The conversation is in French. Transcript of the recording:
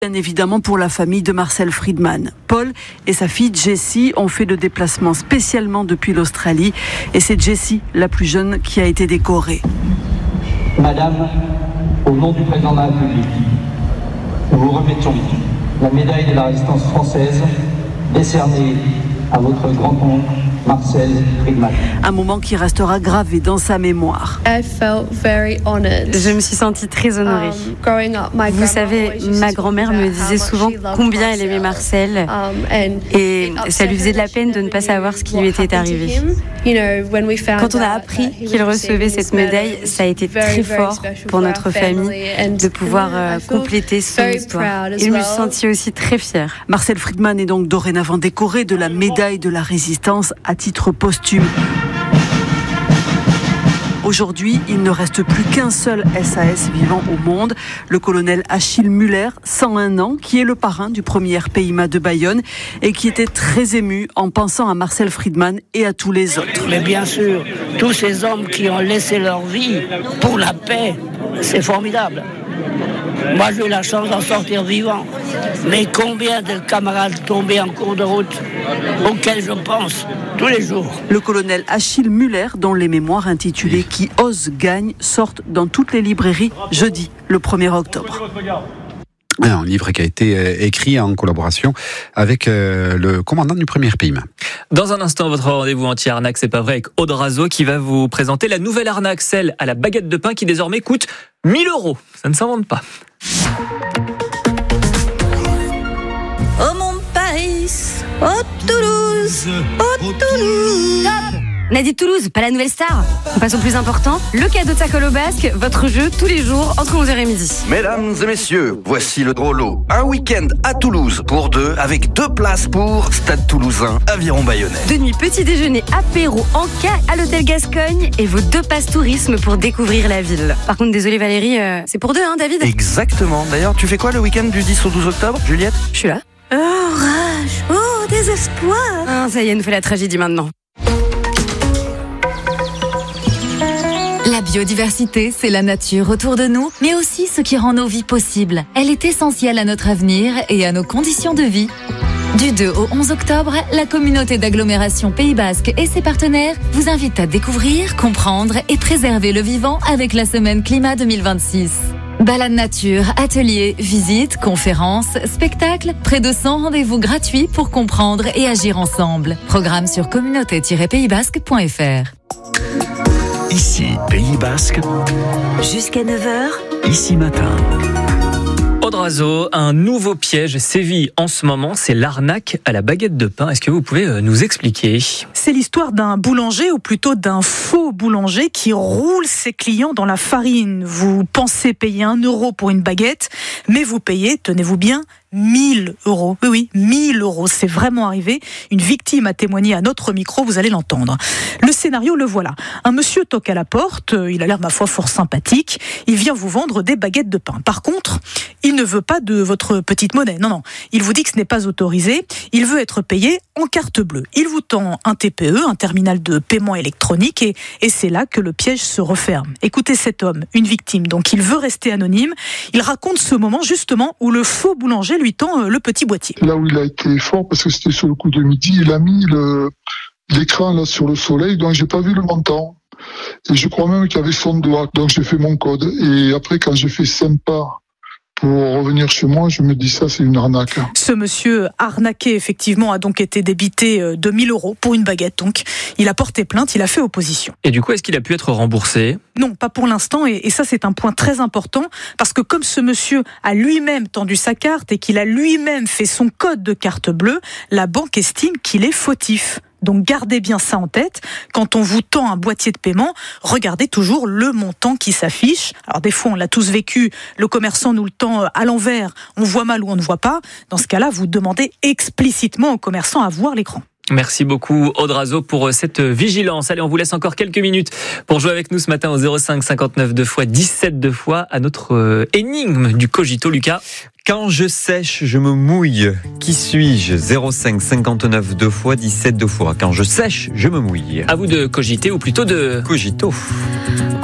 Bien évidemment pour la famille de Marcel Friedman. Paul et sa fille Jessie ont fait le déplacement spécialement depuis l'Australie et c'est Jessie, la plus jeune, qui a été décorée. Madame, au nom du président de la République, nous vous remettons la médaille de la résistance française décernée à votre grand-oncle Marcel Friedman. Un moment qui restera gravé dans sa mémoire. Je me suis sentie très honorée. Vous savez, ma grand-mère me disait souvent combien elle aimait Marcel et ça lui faisait de la peine de ne pas savoir ce qui lui était arrivé. Quand on a appris qu'il recevait cette médaille, ça a été très fort pour notre famille de pouvoir compléter son histoire. Et je me suis sentie aussi très fière. Marcel Friedman est donc dorénavant décoré de la médaille de la résistance à titre posthume. Aujourd'hui, il ne reste plus qu'un seul SAS vivant au monde, le colonel Achille Muller, 101 ans, qui est le parrain du premier RPIMA de Bayonne et qui était très ému en pensant à Marcel Friedman et à tous les autres. Mais bien sûr, tous ces hommes qui ont laissé leur vie pour la paix, c'est formidable. Moi, j'ai eu la chance d'en sortir vivant. Mais combien de camarades tombés en cours de route, auxquels je pense tous les jours. Le colonel Achille Muller, dont les mémoires intitulées « Qui ose gagne » sortent dans toutes les librairies jeudi, le 1er octobre. Un livre qui a été écrit en collaboration avec le commandant du premier RPIMA. Dans un instant, votre rendez-vous anti-arnaque, c'est pas vrai, avec Aude Razeau qui va vous présenter la nouvelle arnaque, celle à la baguette de pain qui désormais coûte 1 000 €. Ça ne s'invente pas. Oh mon pays, oh Toulouse, oh Toulouse. Nadie de Toulouse, pas la nouvelle star. On passe au plus important, le cadeau de Sacola au Basque, votre jeu tous les jours entre 11h et midi. Mesdames et messieurs, voici le drôle lot. Un week-end à Toulouse pour deux avec 2 places pour Stade Toulousain, Aviron Bayonnais. De nuit, petit déjeuner, apéro, encas à l'hôtel Gascogne et vos 2 passes tourisme pour découvrir la ville. Par contre, désolé Valérie, c'est pour 2, hein David ? Exactement. D'ailleurs, tu fais quoi le week-end du 10 au 12 octobre, Juliette ? Je suis là. Oh rage, oh désespoir. Ah, ça y est, elle nous fait la tragédie maintenant. La biodiversité, c'est la nature autour de nous, mais aussi ce qui rend nos vies possibles. Elle est essentielle à notre avenir et à nos conditions de vie. Du 2 au 11 octobre, la communauté d'agglomération Pays Basque et ses partenaires vous invitent à découvrir, comprendre et préserver le vivant avec la semaine Climat 2026. Balade nature, ateliers, visites, conférences, spectacles, près de 100 rendez-vous gratuits pour comprendre et agir ensemble. Programme sur communauté-paysbasque.fr. Ici, Pays Basque. Jusqu'à 9h. Ici matin. Aude Razeau, un nouveau piège sévit en ce moment, c'est l'arnaque à la baguette de pain. Est-ce que vous pouvez nous expliquer ? C'est l'histoire d'un boulanger, ou plutôt d'un faux boulanger, qui roule ses clients dans la farine. Vous pensez payer 1 € pour une baguette, mais vous payez, tenez-vous bien, 1 000 €. Oui, 1 000 €. C'est vraiment arrivé. Une victime a témoigné à notre micro, vous allez l'entendre. Le scénario, le voilà. Un monsieur toque à la porte, il a l'air, ma foi, fort sympathique. Il vient vous vendre des baguettes de pain. Par contre, il ne veut pas de votre petite monnaie. Non. Il vous dit que ce n'est pas autorisé. Il veut être payé en carte bleue. Il vous tend un TPE, un terminal de paiement électronique, et c'est là que le piège se referme. Écoutez cet homme, une victime, donc il veut rester anonyme. Il raconte ce moment, justement, où le faux boulanger lui tend le petit boîtier. Là où il a été fort, parce que c'était sur le coup de midi, il a mis l'écran là sur le soleil, donc j'ai pas vu le montant. Et je crois même qu'il y avait son doigt, donc j'ai fait mon code. Et après, quand j'ai fait sympa pour revenir chez moi, je me dis ça, c'est une arnaque. Ce monsieur arnaqué, effectivement, a donc été débité de 1 000 € pour une baguette. Donc, il a porté plainte, il a fait opposition. Et du coup, est-ce qu'il a pu être remboursé ? Non, pas pour l'instant. Et ça, c'est un point très important. Parce que comme ce monsieur a lui-même tendu sa carte et qu'il a lui-même fait son code de carte bleue, la banque estime qu'il est fautif. Donc gardez bien ça en tête. Quand on vous tend un boîtier de paiement, regardez toujours le montant qui s'affiche. Alors des fois, on l'a tous vécu, le commerçant nous le tend à l'envers, on voit mal ou on ne voit pas. Dans ce cas-là, vous demandez explicitement au commerçant à voir l'écran. Merci beaucoup Aude Razeau pour cette vigilance. Allez, on vous laisse encore quelques minutes pour jouer avec nous ce matin au 05 59 2 fois 17 2 fois à notre énigme du Cogito, Lucas. Quand je sèche, je me mouille. Qui suis-je ? 05 59 2 fois 17 2 fois. Quand je sèche, je me mouille. À vous de cogiter ou plutôt de... Cogito.